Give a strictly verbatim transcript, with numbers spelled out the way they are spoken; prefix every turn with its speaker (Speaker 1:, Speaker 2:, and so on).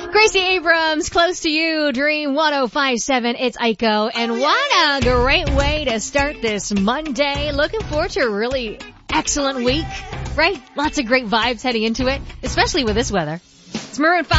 Speaker 1: Gracie Abrams, close to you, Dream one oh five point seven. It's Aiko, and what a great way to start this Monday. Looking forward to a really excellent week, right? Lots of great vibes heading into it, especially with this weather. It's Maroon five.